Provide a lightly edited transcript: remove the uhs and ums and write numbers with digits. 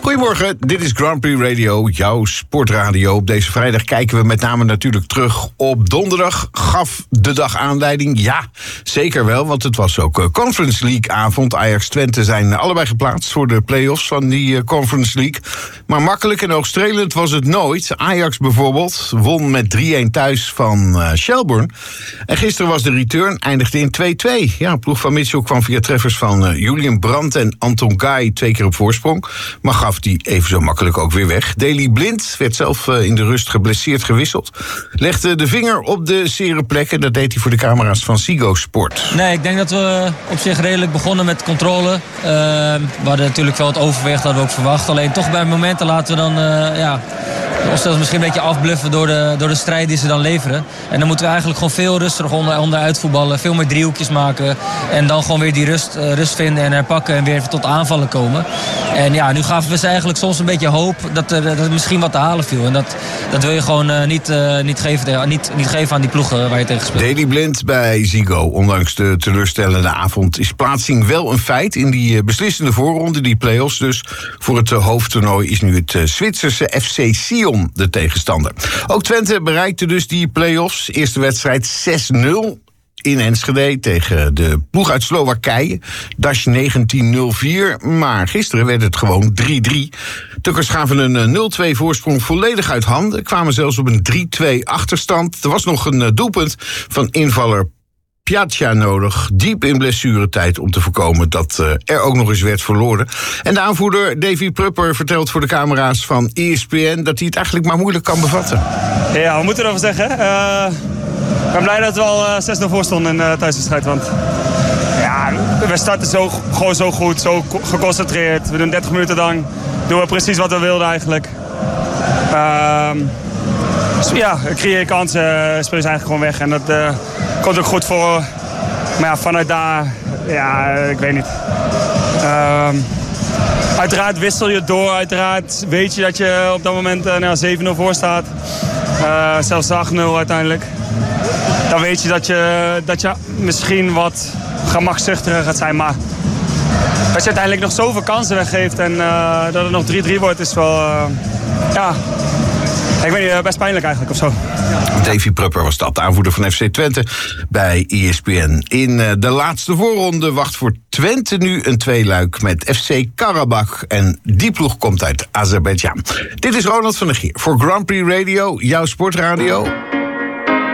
Goedemorgen, dit is Grand Prix Radio, jouw sportradio. Op deze vrijdag kijken we met name natuurlijk terug op donderdag. Gaf de dag aanleiding? Ja, zeker wel, want het was ook Conference League avond. Ajax-Twente zijn allebei geplaatst voor de play-offs van die Conference League. Maar makkelijk en oogstrelend was het nooit. Ajax bijvoorbeeld won met 3-1 thuis van Shelbourne. En gisteren was de return, eindigde in 2-2. Ja, ploeg van Mitchell kwam via treffers van Julian Brandt en Anton Guy 2 keer op voorsprong. Maar gaf die even zo makkelijk ook weer weg. Daley Blind werd zelf in de rust geblesseerd gewisseld. Legde de vinger op de zere plek en dat deed hij voor de camera's van Ziggo Sport. Nee, ik denk dat we op zich redelijk begonnen met controle. We hadden natuurlijk wel het overwicht, hadden we ook verwacht. Alleen toch bij momenten laten we dan onszelf misschien een beetje afbluffen door de strijd die ze dan leveren. En dan moeten we eigenlijk gewoon veel rustiger onderuit voetballen. Veel meer driehoekjes maken. En dan gewoon weer die rust vinden en herpakken en weer tot aanvallen komen. En ja, nu gaven we ze eigenlijk soms een beetje hoop dat er misschien wat te halen viel. En dat wil je gewoon niet geven aan die ploegen waar je tegen speelt. Daley Blind bij Ziggo. Ondanks de teleurstellende avond is plaatsing wel een feit in die beslissende voorronde, die play-offs dus. Voor het hoofdtoernooi is nu het Zwitserse FC Sion de tegenstander. Ook Twente bereikte dus die play-offs. Eerste wedstrijd 6-0. In Enschede tegen de ploeg uit Slowakije. Dash 1904. Maar gisteren werd het gewoon 3-3. Tukkers gaven een 0-2 voorsprong volledig uit handen. Kwamen zelfs op een 3-2 achterstand. Er was nog een doelpunt van invaller Piazza nodig, diep in blessuretijd, om te voorkomen dat er ook nog eens werd verloren. En de aanvoerder Davy Prupper vertelt voor de camera's van ESPN dat hij het eigenlijk maar moeilijk kan bevatten. Ja, we moeten erover zeggen. Ik ben blij dat we al 6-0 voor stonden in de thuiswedstrijd. Want ja, we starten gewoon zo goed, zo geconcentreerd. We doen 30 minuten lang, doen we precies wat we wilden eigenlijk. Dus ja, creëer kansen, spelen ze eigenlijk gewoon weg. En dat komt ook goed voor. Maar ja, vanuit daar, ja, ik weet niet. Uiteraard wissel je door, uiteraard weet je dat je op dat moment 7-0 voor staat. Zelfs 8-0 uiteindelijk. Dan weet je dat je misschien wat gemakzuchtiger gaat zijn. Maar als je uiteindelijk nog zoveel kansen weggeeft en dat het nog 3-3 wordt, is wel, ik weet niet, best pijnlijk eigenlijk of zo. Davy Prupper was dat, aanvoerder van FC Twente bij ESPN. In de laatste voorronde wacht voor Twente nu een tweeluik met FC Karabakh. En die ploeg komt uit Azerbeidzjan. Dit is Ronald van der Geer voor Grand Prix Radio, jouw sportradio.